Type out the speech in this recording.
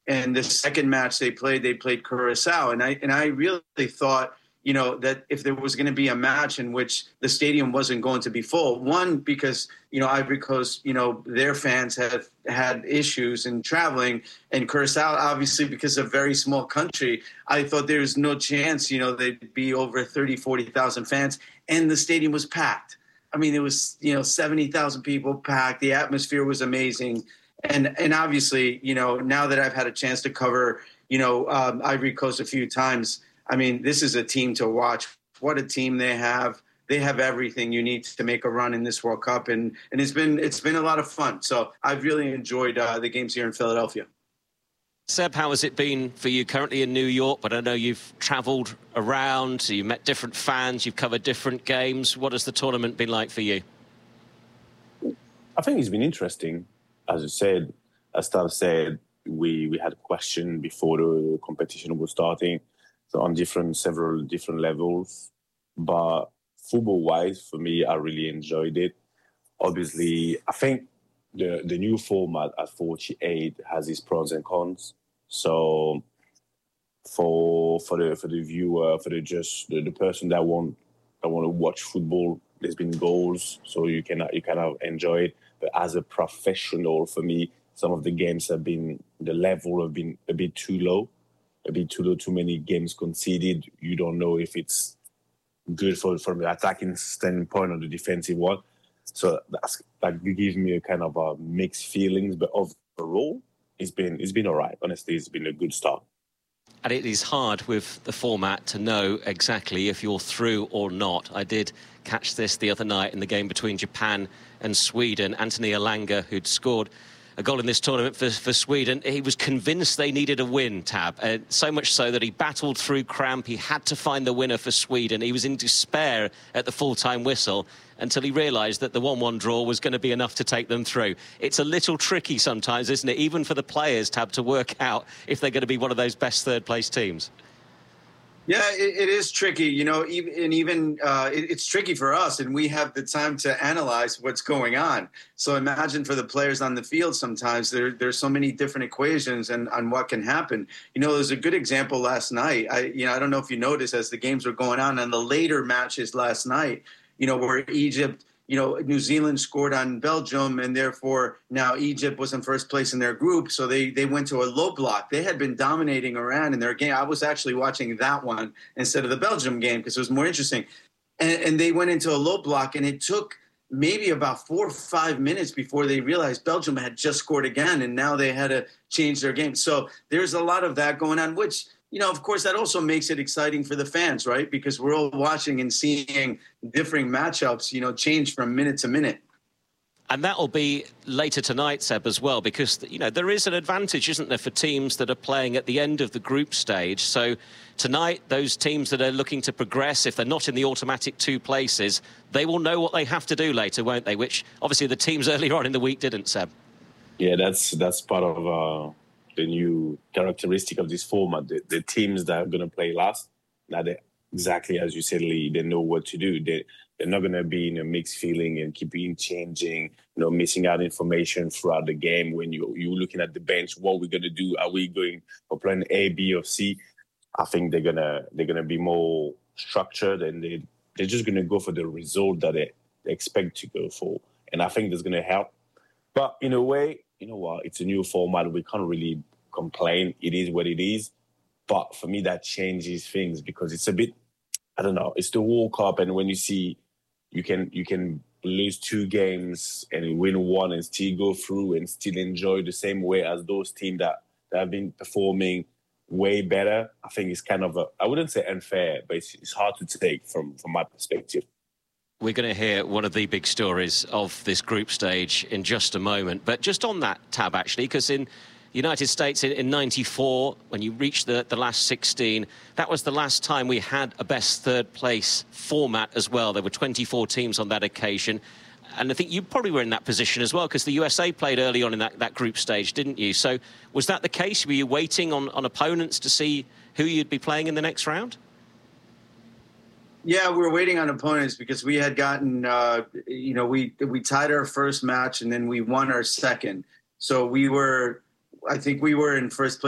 And the second match they played Curacao. And I really thought, that if there was going to be a match in which the stadium wasn't going to be full, one, because, Ivory Coast, their fans have had issues in traveling, and Curacao, obviously, because of a very small country, I thought there was no chance, they'd be over 30, 40,000 fans, and the stadium was packed. I mean, it was, 70,000 people packed. The atmosphere was amazing. And obviously, now that I've had a chance to cover, Ivory Coast a few times, I mean, this is a team to watch. What a team they have. They have everything you need to make a run in this World Cup. And it's been a lot of fun. So I've really enjoyed the games here in Philadelphia. Seb, how has it been for you currently in New York? But I know you've travelled around, you've met different fans, you've covered different games. What has the tournament been like for you? I think it's been interesting. As you said, as Tav said, we had a question before the competition was starting. So on several different levels. But football-wise, for me, I really enjoyed it. Obviously, I think the new format at 48 has its pros and cons. So for the viewer, for the person that want to watch football, there's been goals, so you cannot enjoy it. But as a professional, for me, some of the games the level have been a bit too low. Too many games conceded. You don't know if it's good from the attacking standpoint or the defensive one. So that gives me a kind of a mixed feelings. But overall, it's been all right. Honestly, it's been a good start. And it is hard with the format to know exactly if you're through or not. I did catch this the other night in the game between Japan and Sweden. Anthony Elanga, who'd scored a goal in this tournament for Sweden, he was convinced they needed a win, Tab. So much so that he battled through cramp. He had to find the winner for Sweden. He was in despair at the full-time whistle until he realised that the 1-1 draw was going to be enough to take them through. It's a little tricky sometimes, isn't it, even for the players, Tab, to work out if they're going to be one of those best third-place teams. Yeah, it is tricky, it's tricky for us, and we have the time to analyze what's going on. So imagine for the players on the field sometimes, there's so many different equations on what can happen. There's a good example last night. I don't know if you noticed as the games were going on and the later matches last night, where Egypt, New Zealand scored on Belgium, and therefore now Egypt was in first place in their group. So they went to a low block. They had been dominating Iran in their game. I was actually watching that one instead of the Belgium game because it was more interesting. And they went into a low block, and it took maybe about 4 or 5 minutes before they realized Belgium had just scored again, and now they had to change their game. So there's a lot of that going on, which – of course, that also makes it exciting for the fans, right? Because we're all watching and seeing different matchups, change from minute to minute. And that'll be later tonight, Seb, as well, because, there is an advantage, isn't there, for teams that are playing at the end of the group stage. So tonight, those teams that are looking to progress, if they're not in the automatic 2 places, they will know what they have to do later, won't they? Which, obviously, the teams earlier on in the week didn't, Seb. Yeah, that's part of the new characteristic of this format. The teams that are going to play last, now they exactly as you said, Lee, they know what to do. They're not going to be in a mixed feeling and keeping changing, missing out information throughout the game. When you're looking at the bench, what we're going to do? Are we going for plan A, B, or C? I think they're gonna be more structured, and they're just going to go for the result that they expect to go for. And I think that's going to help. But in a way, you know what? It's a new format. We can't really complain. It is what it is. But for me, that changes things because it's a bit, I don't know, it's the World Cup. And when you see you can lose 2 games and win 1 and still go through and still enjoy the same way as those teams that have been performing way better, I think it's kind of I wouldn't say unfair, but it's hard to take from my perspective. We're going to hear one of the big stories of this group stage in just a moment. But just on that, Tab, actually, because in the United States in 94, when you reached the last 16, that was the last time we had a best third place format as well. There were 24 teams on that occasion. And I think you probably were in that position as well, because the USA played early on in that group stage, didn't you? So was that the case? Were you waiting on opponents to see who you'd be playing in the next round? Yeah, we were waiting on opponents because we had gotten, we tied our first match and then we won our second. So I think we were in first place